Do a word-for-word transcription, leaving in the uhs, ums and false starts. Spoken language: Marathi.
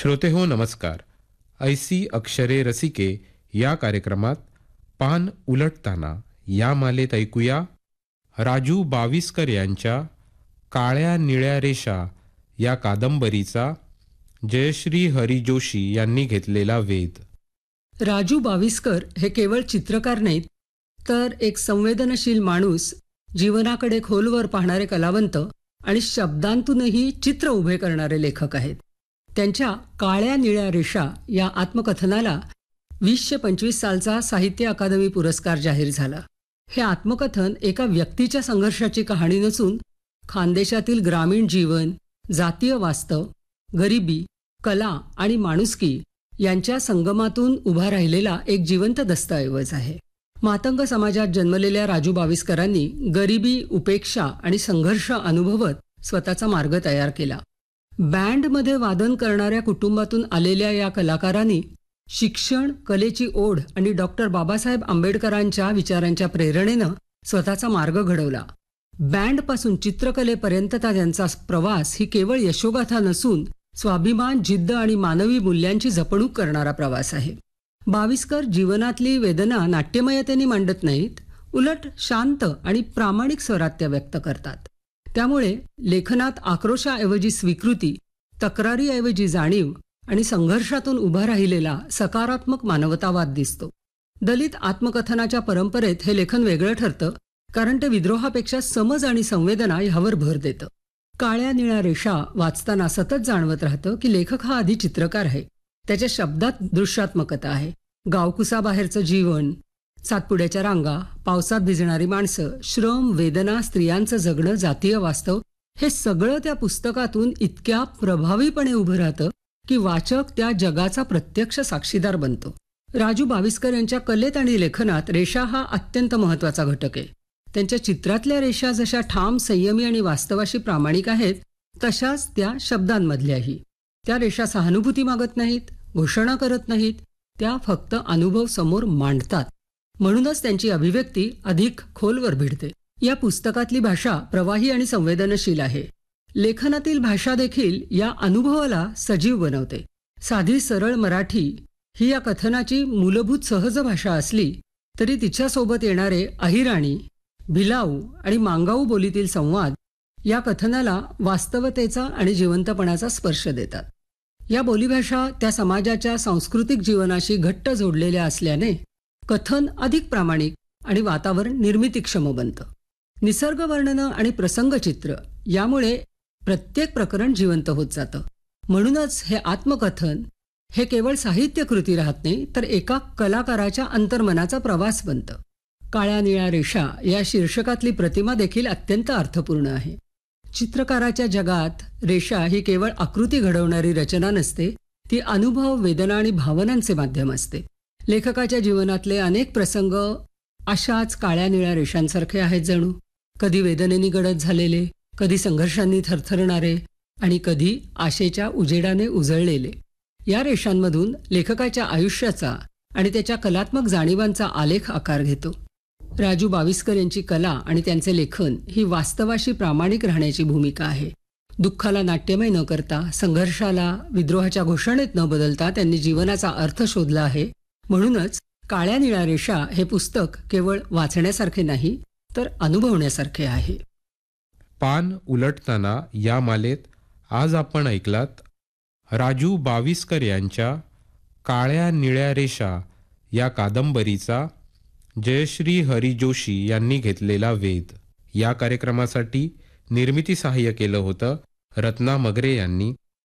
श्रोते हो नमस्कार. ऐसी अक्षरे रसिके या कार्यक्रमात पान उलटताना या मालेत ऐकूया राजू बाविस्कर यांच्या काळ्या निळ्या रेषा या कादंबरीचा जयश्री हरी जोशी यांनी घेतलेला वेध. राजू बाविस्कर हे केवळ चित्रकार नाहीत, तर एक संवेदनशील माणूस, जीवनाकडे खोलवर पाहणारे कलावंत आणि शब्दांतूनही चित्र उभे करणारे लेखक आहेत. त्यांच्या काळ्या निळ्या रेषा या आत्मकथनाला वीसशे पंचवीस सालचा साहित्य अकादमी पुरस्कार जाहीर झाला. हे आत्मकथन एका व्यक्तीच्या संघर्षाची कहाणी नसून खानदेशातील ग्रामीण जीवन, जातीय वास्तव, गरिबी, कला आणि माणुसकी यांच्या संगमातून उभा राहिलेला एक जिवंत दस्तऐवज आहे. मातंग समाजात जन्मलेल्या राजू बाविस्करांनी गरिबी, उपेक्षा आणि संघर्ष अनुभवत स्वतःचा मार्ग तयार केला. बँडमध्ये वादन करणाऱ्या कुटुंबातून आलेल्या या कलाकारांनी शिक्षण, कलेची ओढ आणि डॉक्टर बाबासाहेब आंबेडकरांच्या विचारांच्या प्रेरणेनं स्वतःचा मार्ग घडवला. बँडपासून चित्रकलेपर्यंतचा त्यांचा प्रवास ही केवळ यशोगाथा नसून स्वाभिमान, जिद्द आणि मानवी मूल्यांची जपणूक करणारा प्रवास आहे. बाविस्कर जीवनातली वेदना नाट्यमयतेने मांडत नाहीत, उलट शांत आणि प्रामाणिक स्वरात त्या व्यक्त करतात. त्यामुळे लेखनात आक्रोशाऐवजी स्वीकृती, तक्रारीऐवजी जाणीव आणि संघर्षातून उभा राहिलेला सकारात्मक मानवतावाद दिसतो. दलित आत्मकथनाच्या परंपरेत हे लेखन वेगळं ठरतं, कारण ते विद्रोहापेक्षा समज आणि संवेदना ह्यावर भर देतं. काळ्या निळ्या रेषा वाचताना सतत जाणवत राहतं की लेखक हा आधी चित्रकार आहे. त्याच्या शब्दात दृश्यात्मकता आहे. गावकुसाबाहेरचं जीवन, सातपुड्याच्या रांगा, पावसात भिजणारी माणसं, श्रम, वेदना, स्त्रियांचं जगणं, जातीय वास्तव हे सगळं त्या पुस्तकातून इतक्या प्रभावीपणे उभं राहतं की वाचक त्या जगाचा प्रत्यक्ष साक्षीदार बनतो. राजू बाविस्कर यांच्या कलेत आणि लेखनात रेषा हा अत्यंत महत्वाचा घटक आहे. त्यांच्या चित्रातल्या रेषा जशा ठाम, संयमी आणि वास्तवाशी प्रामाणिक आहेत, तशाच त्या शब्दांमधल्याही. त्या रेषा सहानुभूती मागत नाहीत, घोषणा करत नाहीत, त्या फक्त अनुभव समोर मांडतात. म्हणूनच त्यांची अभिव्यक्ती अधिक खोलवर भिडते. या पुस्तकातली भाषा प्रवाही आणि संवेदनशील आहे. लेखनातील भाषा देखील या अनुभवाला सजीव बनवते. साधी सरळ मराठी ही या कथनाची मूलभूत सहज भाषा असली तरी तिच्यासोबत येणारे अहिराणी, भिलाऊ आणि मांगाऊ बोलीतील संवाद या कथनाला वास्तवतेचा आणि जिवंतपणाचा स्पर्श देतात. या बोलीभाषा त्या समाजाच्या सांस्कृतिक जीवनाशी घट्ट जोडलेल्या असल्याने कथन अधिक प्रामाणिक आणि वातावरण निर्मितीक्षम बनतं. निसर्ग वर्णनं आणि प्रसंगचित्र यामुळे प्रत्येक प्रकरण जिवंत होत जातं. म्हणूनच हे आत्मकथन हे केवळ साहित्य कृती राहत नाही, तर एका कलाकाराच्या अंतर्मनाचा प्रवास बनतं. काळ्या निळ्या रेषा या शीर्षकातली प्रतिमा देखील अत्यंत अर्थपूर्ण आहे. चित्रकाराच्या जगात रेषा ही केवळ आकृती घडवणारी रचना नसते, ती अनुभव, वेदना आणि भावनांचे माध्यम असते. लेखकाच्या जीवनातले अनेक प्रसंग अशाच काळ्या निळ्या रेषांसारखे आहेत जणू. कधी वेदनेने गडद झालेले, कधी संघर्षांनी थरथरणारे आणि कधी आशेच्या उजेडाने उजळलेले. या रेषांमधून लेखकाच्या आयुष्याचा आणि त्याच्या कलात्मक जाणीवांचा आलेख आकार घेतो. राजू बाविस्कर यांची कला आणि त्यांचे लेखन ही वास्तवाशी प्रामाणिक राहण्याची भूमिका आहे. दुःखाला नाट्यमय न करता, संघर्षाला विद्रोहाच्या घोषणेत न बदलता त्यांनी जीवनाचा अर्थ शोधला आहे. म्हणूनच काळ्या निळ्या रेषा हे पुस्तक केवळ वाचण्यासारखे नाही, तर अनुभवण्यासारखे आहे. पान उलटताना या मालेत आज आपण ऐकलात राजू बाविस्कर यांच्या काळ्या निळ्या रेषा या कादंबरीचा जयश्री हरी जोशी यांनी घेतलेला वेध. या कार्यक्रमासाठी निर्मिती सहाय्य केलं होतं रत्ना मगरे यांनी.